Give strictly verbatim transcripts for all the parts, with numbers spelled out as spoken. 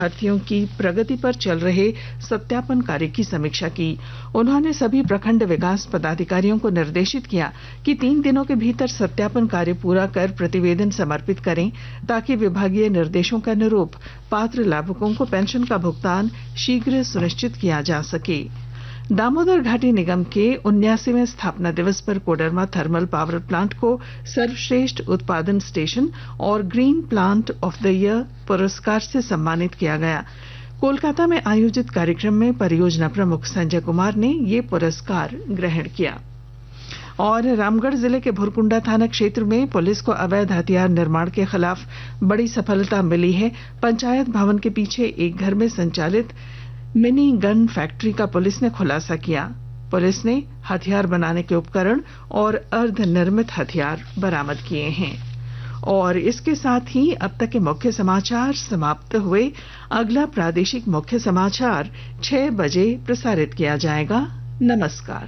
भर्तियों की प्रगति पर चल रहे सत्यापन कार्य की समीक्षा की। उन्होंने सभी प्रखंड विकास पदाधिकारियों को निर्देशित किया कि तीन दिनों के भीतर सत्यापन कार्य पूरा कर प्रतिवेदन समर्पित करें, ताकि विभागीय निर्देशों के अनुरूप पात्र लाभुकों को पेंशन का भुगतान शीघ्र सुनिश्चित किया जा सके। दामोदर घाटी निगम के उन्यासीवें स्थापना दिवस पर कोडरमा थर्मल पावर प्लांट को सर्वश्रेष्ठ उत्पादन स्टेशन और green plant of the year पुरस्कार से सम्मानित किया गया। कोलकाता में आयोजित कार्यक्रम में परियोजना प्रमुख संजय कुमार ने ये पुरस्कार ग्रहण किया। और रामगढ़ जिले के भुरकुंडा थाना क्षेत्र में पुलिस को अवैध हथियार निर्माण के खिलाफ बड़ी सफलता मिली है। पंचायत भवन के पीछे एक घर में संचालित मिनी गन फैक्ट्री का पुलिस ने खुलासा किया। पुलिस ने हथियार बनाने के उपकरण और अर्धनिर्मित हथियार बरामद किए हैं। और इसके साथ ही अब तक के मुख्य समाचार समाप्त हुए। अगला प्रादेशिक मुख्य समाचार छह बजे प्रसारित किया जाएगा। नमस्कार।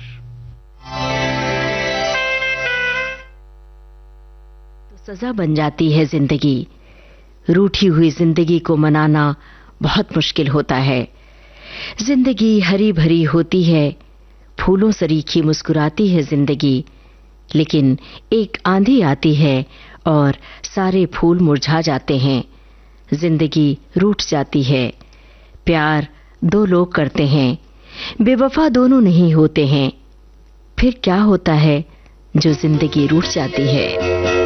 तो सजा बन जाती है जिंदगी। रूठी हुई जिंदगी को मनाना बहुत मुश्किल होता है। जिंदगी हरी भरी होती है, फूलों सरीखी मुस्कुराती है जिंदगी, लेकिन एक आंधी आती है और सारे फूल मुरझा जाते हैं। जिंदगी रूठ जाती है। प्यार दो लोग करते हैं, बेवफा दोनों नहीं होते हैं। फिर क्या होता है जो जिंदगी रूठ जाती है।